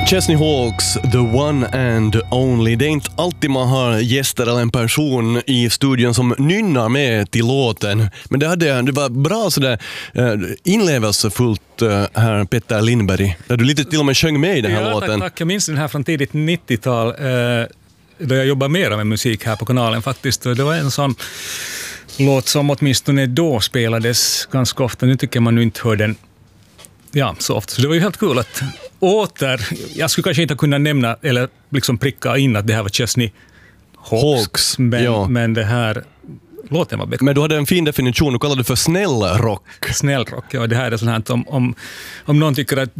Chesney Hawks, the one and only. Det är inte alltid man har gäster eller en person i studion som nynnar med till låten. Men det var bra sådär inlevelsefullt här, Petter Lindberg. Där du lite till och med sjöng med i den här låten. Tack. Jag minns den här från tidigt 90-tal då jag jobbade mer med musik här på kanalen faktiskt. Det var en sån låt som åtminstone då spelades ganska ofta. Nu tycker man nu inte hör den så ofta. Så det var ju helt kul att jag skulle kanske inte kunna nämna eller liksom pricka in att det här var Chesney Hawks. Men det här låten var bättre. Men du hade en fin definition, du kallade det för snällrock. Snällrock, ja. Det här är sånt här om någon tycker att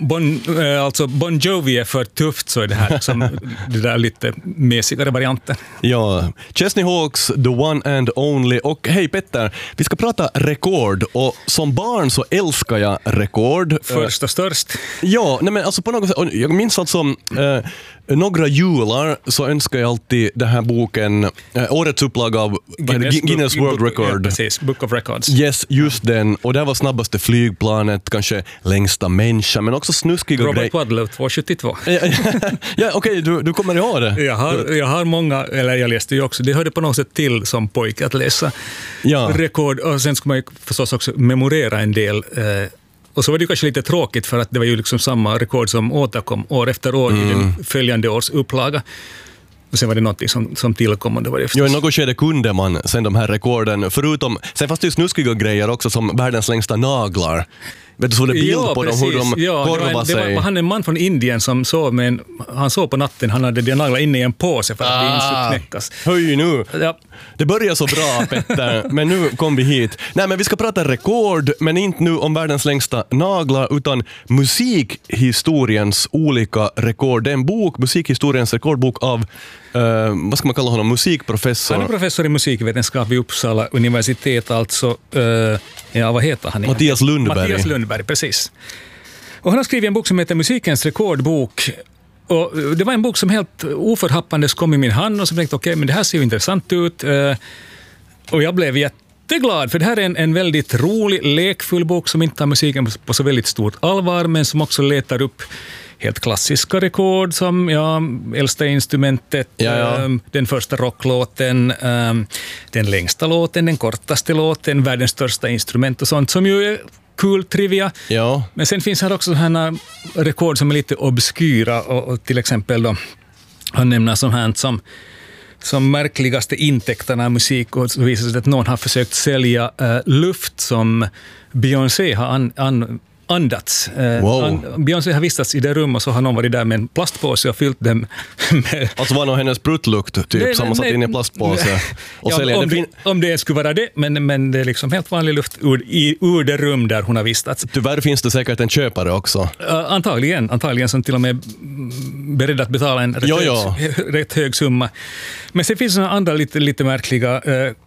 Bon Jovi är för tufft, så är det här som det där lite mesigare varianten. Ja, Chesney Hawks, the one and only. Och hej Petter, vi ska prata rekord. Och som barn så älskar jag rekord. Först och störst. Ja, nej men alltså på något sätt, jag minns alltså några jular så önskar jag alltid den här boken, årets upplag av Guinness World Record. Ja, precis, Book of Records. Yes, just den. Och det var snabbaste flygplanet, kanske längsta människa, men också snuskiga grejer. Robert Wadlow, 272. Ja, okej, du kommer ihåg det. Jag har många, eller jag läste ju också, det hörde på något sätt till som pojke att läsa rekord. Och sen ska man ju förstås också memorera en del. Och så var det kanske lite tråkigt för att det var ju liksom samma rekord som återkom år efter år i den följande års upplaga. Och sen var det något som tillkom. Och det var det i något skede kunde man sen de här rekorden, förutom, sen fanns det ju snuskiga grejer också som världens längsta naglar. Vet du så det bild på dem, hur de korvar sig? Det var han en man från Indien som sov, men han sov på natten, han hade de naglar inne i en påse för att det inte skulle knäckas. Höj nu! Ja. Det börjar så bra, Petter, men nu kom vi hit. Nej, men vi ska prata rekord, men inte nu om världens längsta naglar, utan musikhistoriens olika rekord. Det är en bok, musikhistoriens rekordbok av vad ska man kalla honom, musikprofessor. Han är professor i musikvetenskap vid Uppsala universitet, alltså vad heter han? Mattias Lundberg, precis. Och han har skrivit en bok som heter Musikens rekordbok. Och det var en bok som helt oförhappandes kom i min hand och så tänkte okej, men det här ser ju intressant ut. Och jag blev jätteglad, för det här är en väldigt rolig, lekfull bok som inte tar musiken på så väldigt stort allvar, men som också letar upp helt klassiska rekord som äldsta instrumentet, den första rocklåten, den längsta låten, den kortaste låten, världens största instrument och sånt som ju är kul trivia. Ja. Men sen finns här också sådana rekord som är lite obskyra och till exempel då han nämner sånt här som märkligaste intäkterna av musik, och så visar det att någon har försökt sälja luft som Beyoncé har andats. Beyoncé har vistats i det rum och så har någon varit där med en plastpåse och fyllt dem med... Alltså var nog hennes bruttlukt typ sammansatt in i en plastpåse. Och om det skulle vara det, men det är liksom helt vanlig luft ur det rum där hon har vistats. Tyvärr finns det säkert en köpare också. Antagligen som till och med beredd att betala en rätt hög summa. Men sen finns det andra lite märkliga.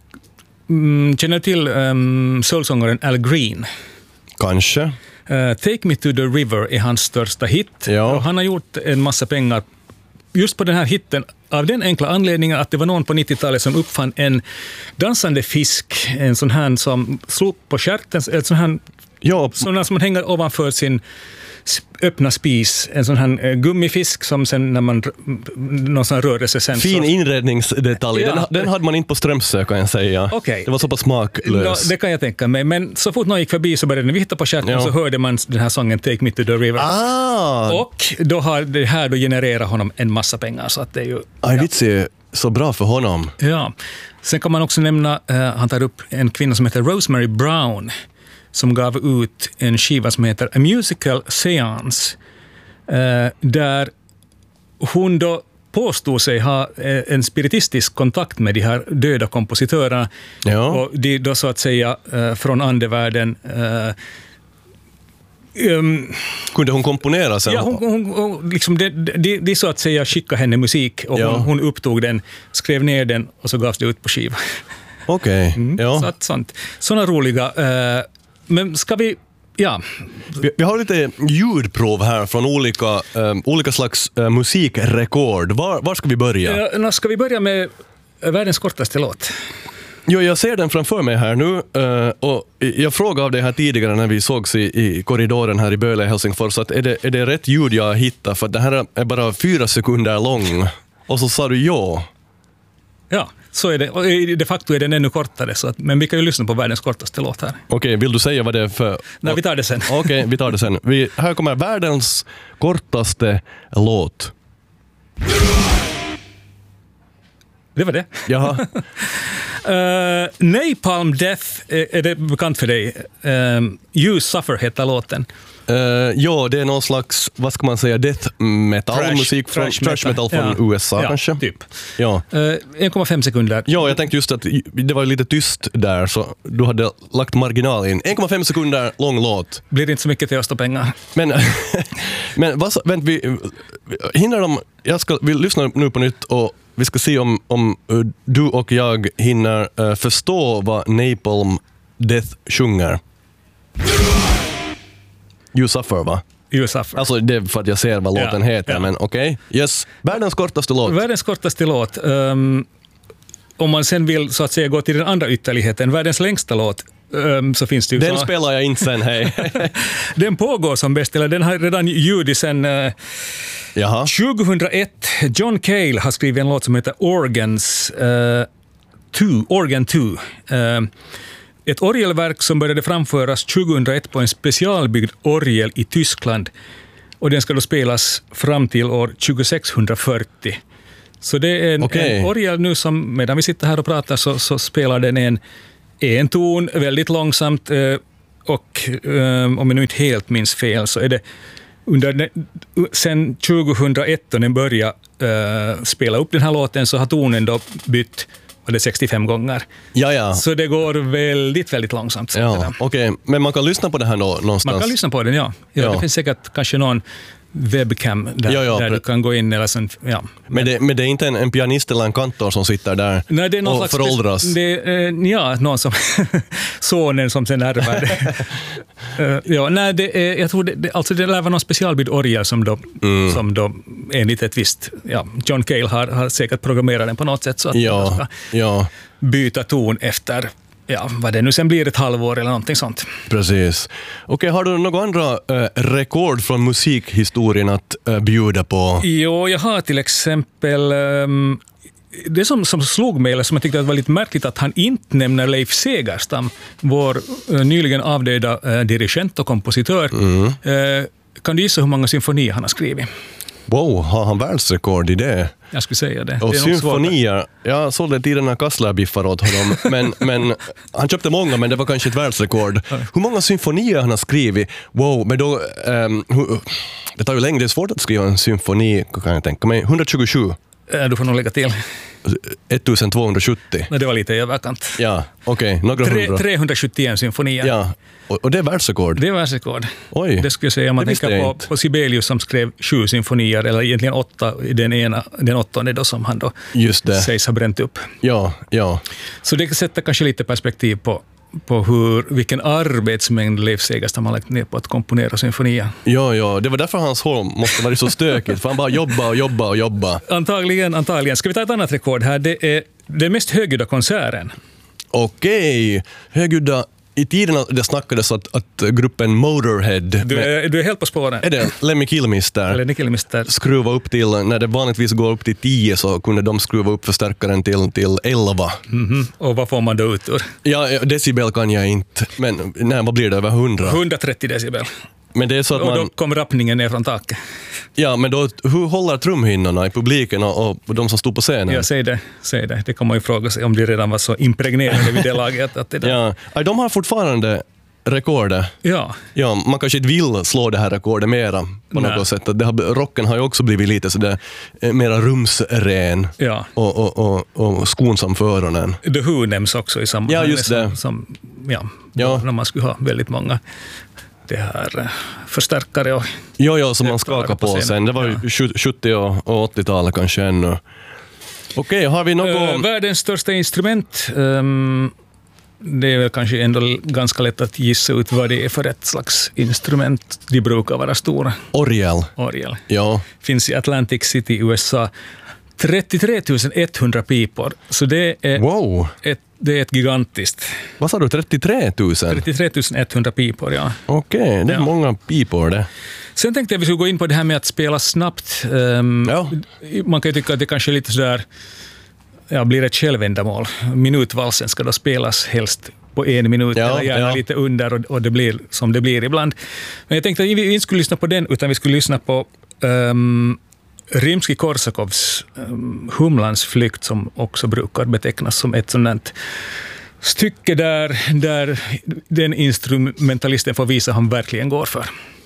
Känner till soulsångaren Al Green? Kanske. Take Me to the River är hans största hit. Ja. Och han har gjort en massa pengar just på den här hitten av den enkla anledningen att det var någon på 90-talet som uppfann en dansande fisk, en sån här som slog på stjärten, en sån här sån som man hänger ovanför sin öppna spis, en sån här gummifisk som sen när man någon sån rörelse sen... Fin inredningsdetalj, den hade man inte på Strömsö kan jag säga. Okay. Det var så pass smaklös. Det kan jag tänka mig, men så fort någon gick förbi så började den vifta på stjärten och så hörde man den här sången Take Me to the River. Och då har det här då genererat honom en massa pengar, så att det är ju... Det är så bra för honom. Ja. Sen kan man också nämna, han tar upp en kvinna som heter Rosemary Brown som gav ut en skiva som heter A Musical Seance, där hon då påstod sig ha en spiritistisk kontakt med de här döda kompositörerna. Ja. Och de då så att säga från andevärlden kunde hon komponera sen? Ja, hon liksom de så att säga skickade henne musik och hon upptog den, skrev ner den och så gavs det ut på skiva. Okej. Sådana roliga... Men ska vi... Ja. Vi har lite ljudprov här från olika slags musikrekord. Var ska vi börja? Ska vi börja med världens kortaste låt? Jo, jag ser den framför mig här nu och jag frågade av dig här tidigare när vi sågs i korridoren här i Böle, Helsingfors, så att är det rätt ljud jag har hittat? För det här är bara 4 sekunder lång. Och så sa du ja. Ja, så är det. Och de facto är den ännu kortare, men vi kan ju lyssna på världens kortaste låt här. Okej, vill du säga vad det är för... Nej, vi tar det sen. Okej, vi tar det sen. Här kommer världens kortaste låt. Det var det. Jaha. Napalm Death, är det bekant för dig? You Suffer heter låten. Ja, det är någon slags, vad ska man säga, death metal, musik från trash metal från USA kanske. Typ. Ja. 1,5 sekunder. Ja, jag tänkte just att det var lite tyst där, så du hade lagt marginal in. 1,5 sekunder lång låt. Blir det inte så mycket till oss då pengar? Men vänt, vi hinner de... Vi lyssnar nu på nytt och vi ska se om du och jag hinner förstå vad Napalm Death sjunger. You Suffer, va? You Suffer. Alltså det är för att jag ser vad låten heter, men okej. Yes, världens kortaste låt. Världens kortaste låt. Om man sen vill så att säga gå till den andra ytterligheten, världens längsta låt, så finns det ju... Den spelar jag inte sen, hej. Den pågår som bäst, eller den har redan ljud sen... 2001, John Cale har skrivit en låt som heter Organ 2. Ett orgelverk som började framföras 2001 på en specialbyggd orgel i Tyskland. Och den ska då spelas fram till år 2640. Så det är en orgel nu som, medan vi sitter här och pratar, så spelar den en ton väldigt långsamt. Och om jag nu inte helt minns fel så är det sen 2001 då den började spela upp den här låten så har tonen då bytt 65 gånger. Ja. Så det går väldigt, väldigt långsamt. Ja, okej. Men man kan lyssna på det här någonstans? Man kan lyssna på den, ja. Det finns säkert kanske någon webcam där du kan gå in. Eller sånt, ja. Men det är inte en pianist eller en kantor som sitter där. Nej, det är någon och föråldras? Någon som sonen som sen ärver det. Jag tror det lär vara någon specialbyggd orgel som då enligt ett visst... Ja, John Cale har säkert programmerat den på något sätt så att man ska byta ton efter... Ja, vad det nu sen blir ett halvår eller någonting sånt. Precis. Okej, har du några andra rekord från musikhistorien att bjuda på? Jo, jag har till exempel... det som slog mig, eller som jag tyckte att var lite märkligt, att han inte nämner Leif Segerstam, vår nyligen avdöda dirigent och kompositör. Kan du gissa hur många symfonier han har skrivit? Wow, har han världsrekord i det? Jag skulle säga det. Och det är symfonier, jag sålde tiderna Kasslerbiffar åt honom, men han köpte många, men det var kanske ett världsrekord. Hur många symfonier han har skrivit? Wow, men då... det tar ju längre, det är svårt att skriva en symfoni, kan jag tänka mig. 127. Du får nog lägga till. 1270. Det var lite i överkant. Ja, okej. Några hundra. 371 symfonier. Ja, och det är världsrekord. Det är världsrekord. Oj, det skulle jag säga om man tänker på Sibelius som skrev 7 symfonier, eller egentligen 8, den 8:e då som han då sägs ha bränt upp. Ja. Så det sätter kanske lite perspektiv på vilken arbetsmängd Leif Segerstam har lagt ner på att komponera symfonier. Ja, det var därför hans hår måste vara så stökigt, för han bara jobba. Antagligen. Ska vi ta ett annat rekord här? Det är den mest högljudda konserten. Okej, högljudda. I tiden det snackades att gruppen Motorhead... Du är helt på spåren. Är det Lemmy Kilmister? Skruva upp till, när det vanligtvis går upp till 10 så kunde de skruva upp förstärkaren till 11. Och vad får man då ut ur? Ja, decibel kan jag inte. Men nej, vad blir det, över 100? 130 decibel. Men det är så att och då kom rappningen ner från taket. Ja, men då, hur håller trumhinnorna i publiken och de som stod på scenen? Ja, säg det. Det kan man ju fråga sig om de redan var så impregnerade vid det laget. Att det där... Ja, de har fortfarande rekordet. Ja, man kanske inte vill slå det här rekordet mera på något sätt. Rocken har ju också blivit lite så det mera rumsren och skonsam för öronen. The Who nämns också i sammanhanget. Ja, just det. När man skulle ha väldigt många det här förstärkare och... Ja, som man skakar på sen. Det var ju 70- och 80-talet kanske ännu. Okej, har vi något... Världens största instrument. Det är väl kanske ändå ganska lätt att gissa ut vad det är för ett slags instrument. De brukar vara stora. Orgel. Ja. Finns i Atlantic City, USA. 33 100 pipor. Så det är, Wow! det är ett gigantiskt. Vad sa du, 33 000? 33 100 pipor, ja. Okej, det är Ja. många pipor det. Sen tänkte jag att vi skulle gå in på det här med att spela snabbt. Ja. Man kan ju tycka att det kanske är lite sådär, blir ett självändamål. Minutvalsen ska då spelas helst på 1 minut, eller gärna lite under, och det blir som det blir ibland. Men jag tänkte att vi inte skulle lyssna på den, utan vi skulle lyssna på Rimskij-Korsakovs Humlans flykt, som också brukar betecknas som ett sådant stycke där den instrumentalisten får visa han verkligen går för.